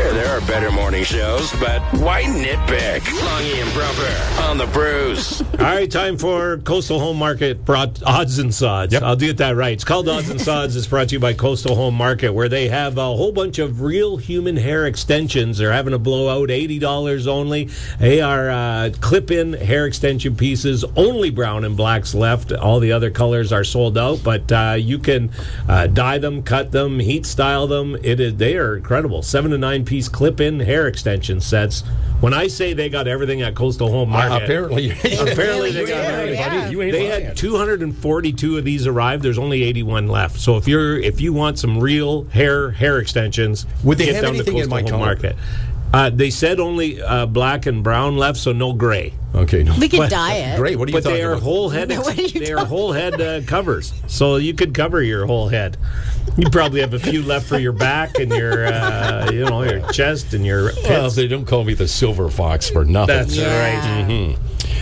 Sure, there are better morning shows, but why nitpick? Longy and Brumper on the Bruce. All right, time for Coastal Home Market brought Odds and Sods. Yep. I'll get that right. It's called Odds and Sods. It's brought to you by Coastal Home Market, where they have a whole bunch of real human hair extensions. They're having a blowout, $80 only. They are clip-in hair extension pieces, only brown and blacks left. All the other colors are sold out, but you can dye them, cut them, heat style them. They are incredible. 7 to 9 piece clip-in hair extension sets. When I say they got everything at Coastal Home Market, Apparently they got everything. Yeah. You ain't They lying. had 242 of these arrive. There's only 81 left. So if you want some real hair extensions, Would they get have down to anything in Coastal my Home color? Market. They said only black and brown left, so no gray. Okay, no. We could But- dye it. Great. What are you But talking they are about? whole head. What are you They are whole head covers, so you could cover your whole head. You probably have a few left for your back and your your chest and your Well, pits. they don't call me the silver fox for nothing. That's Yeah. right.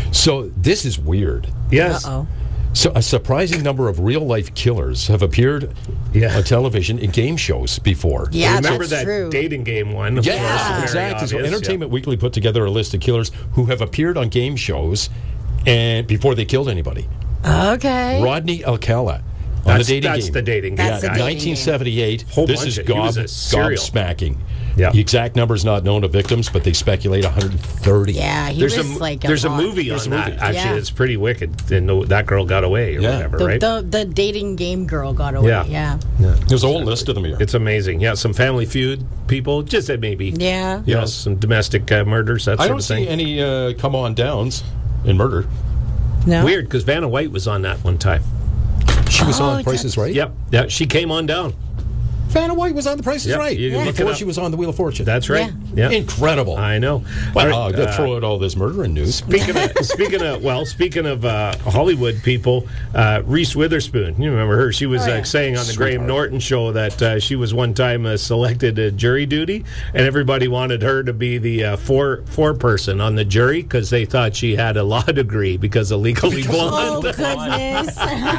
So this is weird. Yes. Uh-oh. So a surprising number of real-life killers have appeared Yeah. on television in game shows before. Yeah, Remember that's that true. dating game one? Of Yes, course, very exactly. So obvious, Entertainment Weekly put together a list of killers who have appeared on game shows and before they killed anybody. Okay. Rodney Alcala on That's, the dating that's game. the dating game. That's the guy. dating 1978. Whole This bunch is of- he was a serial. gobsmacking. Yeah. The exact number's not known of victims, but they speculate 130. Yeah, he There's was a like there's a lot. movie There's on a that. movie. Actually, Yeah. it's pretty wicked. And that girl got away or Yeah. whatever, The, right? the dating game girl got away. Yeah. Yeah. There's a whole list of them here. It's amazing. Yeah, some Family Feud people, just maybe. Yeah. You know, some domestic murders, that I sort don't of see thing. any come on downs in murder. No. Weird, because Vanna White was on that one time. She was Oh, on Prices Right? Yep. Yeah, she came on down. Vanna White was on The Price is Yep, Right you can look it before up. she was on The Wheel of Fortune. That's right. Yeah. Incredible. I know. Wow, All right, good throw out all this murdering news. Speaking of Hollywood people, Reese Witherspoon, you remember her? She was yeah. saying on the Graham Sweetheart. Norton show that she was one time selected at jury duty, and everybody wanted her to be the four person on the jury because they thought she had a law degree because of Legally Oh, Blonde. goodness.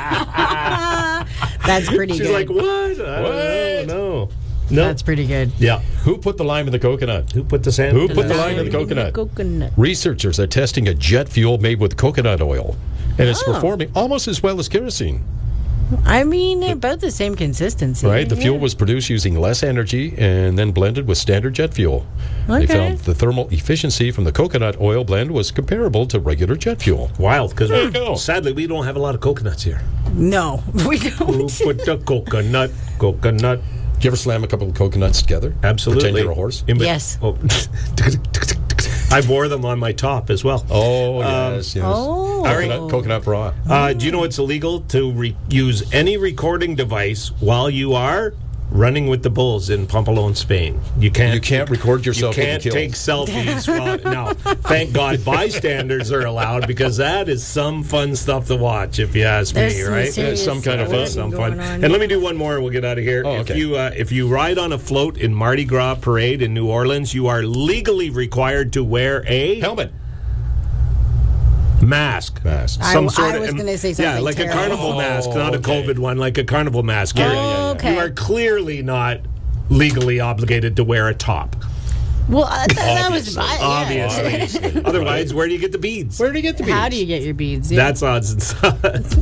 That's pretty She's good. like, what? I don't know. No. That's pretty good. Yeah. Who put the lime in the coconut? Who put the sand? Who put the lime in the coconut? Coconut. Researchers are testing a jet fuel made with coconut oil, and it's performing almost as well as kerosene. I mean, about the same consistency. Right? The Yeah. fuel was produced using less energy and then blended with standard jet fuel. They Okay. found the thermal efficiency from the coconut oil blend was comparable to regular jet fuel. Wild, There you because go. sadly we don't have a lot of coconuts here. No, we Who don't. put the coconut? Coconut. Do you ever slam a couple of coconuts together? Absolutely. Pretend you're a horse? Yes. Oh. I wore them on my top as well. Oh, yes, yes. Oh. Coconut bra. Do you know it's illegal to use any recording device while you are running with the bulls in Pamplona, Spain? You can't record yourself You getting can't killed. take selfies. Now, thank God bystanders are allowed because that is some fun stuff to watch, if you ask There's me, some right? serious some kind of fun. Some going fun. on. And let me do one more and we'll get out of here. Oh, okay. If you ride on a float in Mardi Gras Parade in New Orleans, you are legally required to wear a Helmet. mask. Mask. I was gonna say Yeah, something like terrible. a carnival mask, not a okay. COVID one, like a carnival mask. Yeah, You're- yeah, yeah. Okay. You are clearly not legally obligated to wear a top. Well, that was Obviously. Otherwise, where do you get the beads? Where do you get the beads? How do you get your beads? Yeah. That's odds and sods.